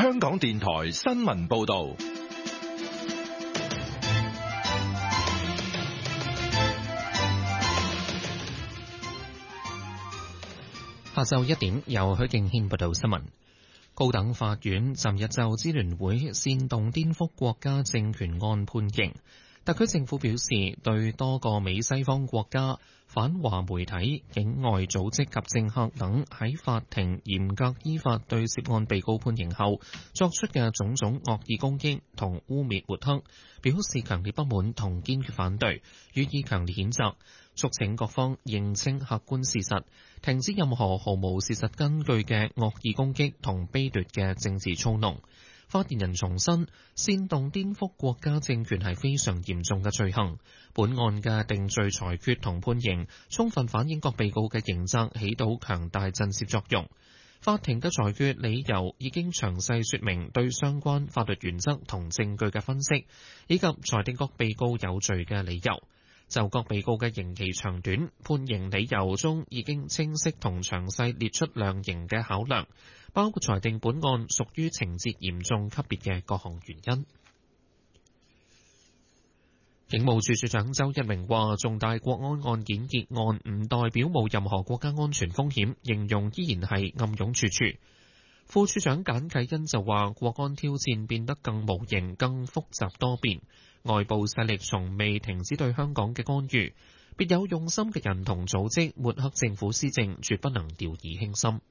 香港電台新聞報道。 下晝1點，由許敬軒報道新聞。高等法院尋日就支聯會煽動顛覆國家政權案判刑。特區政府表示，對多個美西方國家、反華媒體、境外組織及政客等喺法庭嚴格依法對涉案被告判刑後作出嘅種種惡意攻擊同污蔑抹黑，表示強烈不滿同堅決反對，予以強烈譴責，促請各方認清客觀事實，停止任何毫無事實根據嘅惡意攻擊同卑劣嘅政治操弄。發言人重申，煽動顛覆國家政權係非常嚴重嘅罪行。本案嘅定罪裁決同判刑，充分反映各被告嘅刑責起到強大震懾作用。法庭嘅裁決理由已經詳細說明對相關法律原則同證據嘅分析，以及裁定各被告有罪嘅理由。就各被告嘅刑期長短，判刑理由中已經清晰同詳細列出量刑嘅考量，包括裁定本案屬於情節嚴重級別嘅各項原因。警務處處長周一鳴話，重大國安案件結案唔代表冇任何國家安全風險，形容依然係暗湧處處。副處長簡啟恩就話，國安挑戰變得更無形、更複雜多變，外部勢力從未停止對香港嘅干預，別有用心嘅人同組織抹黑政府施政，絕不能掉以輕心。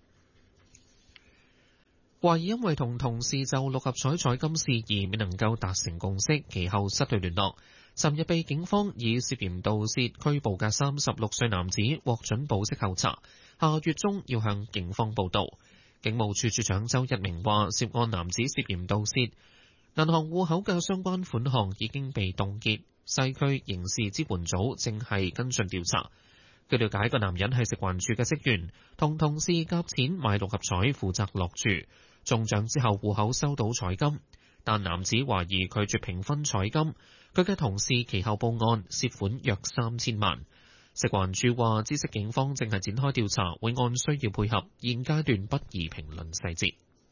懷疑因為同同事就六合彩彩金事宜未能夠達成共識，其後失去聯絡。尋日被警方以涉嫌盜竊拘捕嘅36歲男子獲准保釋候查，下月中要向警方報到。警務處處長周一鳴話，涉案男子涉嫌盜竊銀行戶口嘅相關款項已經被凍結，西區刑事支援組正係跟進調查。據了解，個男人係食環署嘅職員，同同事夾錢買六合彩，負責落注。中獎之後戶口收到彩金，但男子懷疑拒絕平分彩金，佢嘅同事其後報案，涉款約3000萬。食環署話，知悉警方正係展開調查，會按需要配合，現階段不宜評論細節。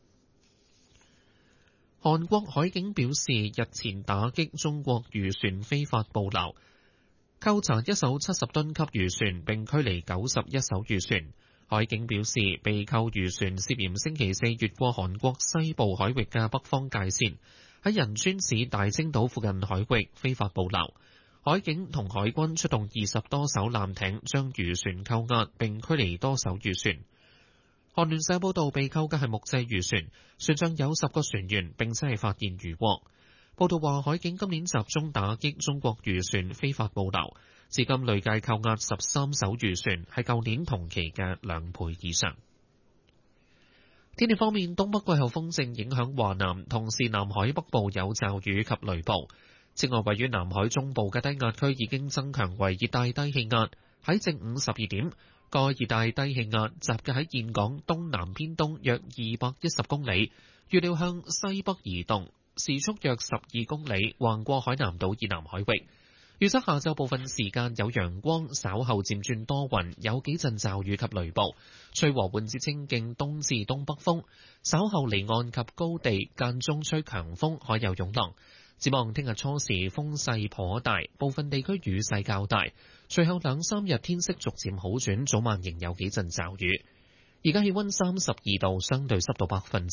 韓國海警表示，日前打擊中國漁船非法捕撈，扣查一艘70噸級漁船，並驅離91艘漁船。海警表示，被扣漁船涉嫌星期四越過韓國西部海域嘅北方界線，喺仁川市大清島附近海域非法捕撈。海警同海軍出動20多艘艦艇，將漁船扣押並驅離多艘漁船。韓聯社報道，被扣嘅係木製漁船，船上有10個船員，並且係發現漁獲。報道話，海警今年集中打擊中國漁船非法捕撈，至今累計扣押13艘漁船，係舊年同期嘅2倍以上。天氣方面，東北季候風正影響華南，同時南海北部有驟雨及雷暴。此外，位於南海中部嘅低壓區已經增強為熱帶低氣壓。喺正午12點，該熱帶低氣壓集結喺峴港東南偏東約210公里，預料向西北移動，時速約12公里，橫過海南島以南海域。預測下晝部分時間有陽光，稍後漸轉多雲，有幾陣驟雨及雷暴，吹和緩至清勁東至東北風。稍後離岸及高地間中吹強風，海有湧浪。展望聽日初時風勢頗大，部分地區雨勢較大。隨後2-3日天色逐漸好轉，早晚仍有幾陣驟雨。而家氣溫32度，相對濕度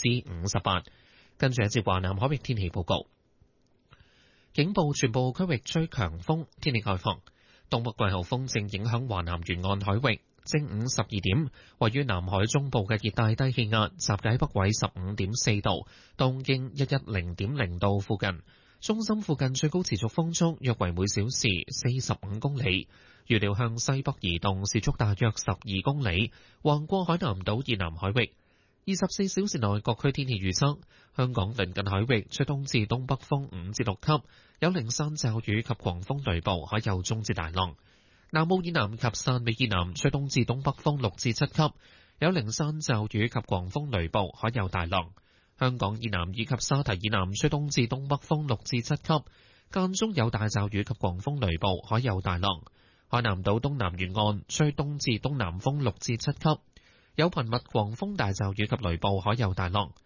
58%。跟住一節華南海域天氣報告。警報全部區域吹強風，天氣概況。東北季候風正影響華南沿岸海域。正午12點，位於南海中部嘅熱帶低氣壓集結喺北緯15.4度，東經110.0度附近。中心附近最高持續風速約為每小時45公里，預料向西北移動，時速大約12公里，橫過海南島以南海域。24小時內各區天氣預測：香港鄰近海域吹東至東北風5至6級，有零散驟雨及狂風雷暴，海有中至大浪。南澳以南及汕尾以南吹東至東北風6至7級，有零散驟雨及狂風雷暴，海有大浪。香港以南以及沙堤以南吹東至東北風6至7級，間中有大驟雨及狂風雷暴，海有大浪。海南島東南沿岸吹東至東南風6至7級，有頻密狂風大驟雨及雷暴，海有大浪。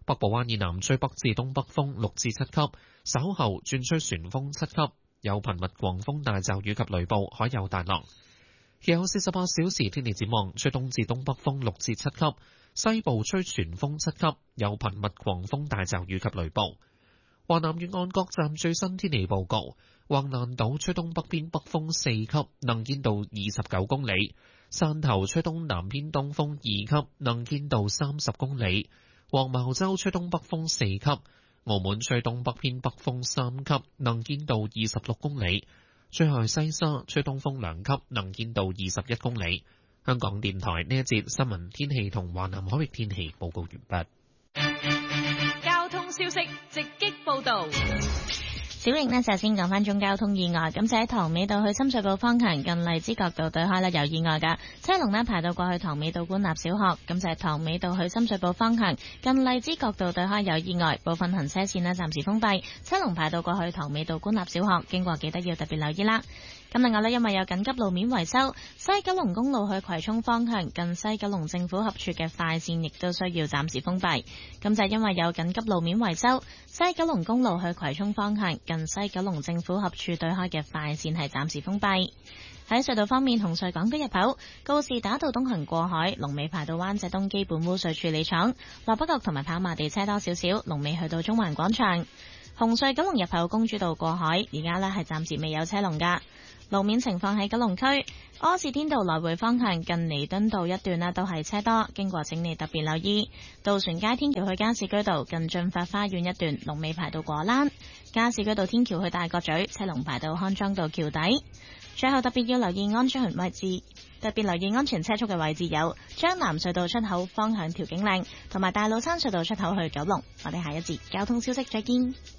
北部灣以南吹北至東北風6至7級，稍後轉吹旋風7級，有頻密狂風大驟雨及雷暴，海有大浪。其後48小時天氣展望，吹東至東北風6至7級，西部吹旋風7級，有頻密狂風大驟雨及雷暴。華南沿岸各站最新天氣報告：橫瀾島吹東北偏北風4級，能見度29公里；汕頭吹東南偏東風2級，能見度30公里；黃茅洲吹東北風4級，澳門吹東北偏北風3級，能見度26公里；最後西沙吹東風2級，能見度21公里。香港電台呢一節新聞天氣同華南海域天氣報告完畢。 交通消息直擊報道。 小瑩呢，就先講翻中交通意外，咁就喺塘尾道去深水埗方向近荔枝角道對開呢有意外㗎，車龍呢排到過去塘尾道官立小學，咁就係塘尾道去深水埗方向近荔枝角道對開有意外，部分行車線呢暫時封閉，車龍排到過去塘尾道官立小學，經過記得要特別留意啦。咁另外呢，因為有緊急路面維修，西九龍公路去葵涌方向近西九龍政府合署嘅快線亦都需要暫時封閉。咁就係因為有緊急路面維修，西九龍公路去葵涌方向近西九龍政府合署對開嘅快線係暫時封閉。喺隧道方面，紅隧港島入口告士打道東行過海，龍尾排到灣仔東基本污水處理廠；落北角同埋跑馬地車多少少，龍尾去到中環廣場。紅隧九龍入口公主道過海，而家呢係暫時未有車龍㗎。路面情況喺九龍區柯士甸道來回方向近彌敦道一段呢都係車多，經過請你特別留意。渡船街天橋去加士居道近駿發花園一段龍尾排到果欄，加士居道天橋去大角咀車龍排到康莊道橋底。最後特別要留意安全位置，特別留意安全車速嘅位置有將南隧道出口方向調景嶺，同埋大老山隧道出口去九龍。我哋下一節交通消息再見。